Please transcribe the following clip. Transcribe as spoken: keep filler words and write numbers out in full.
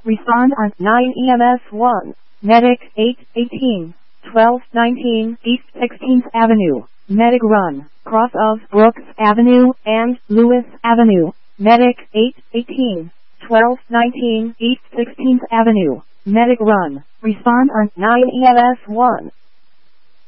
Respond on nine E M S one. Medic eight eighteen, twelve nineteen East sixteenth Avenue. Medic run, cross of Brooks Avenue and Lewis Avenue. Medic eight eighteen, twelve nineteen East sixteenth Avenue. Medic run. Respond on nine E M S one.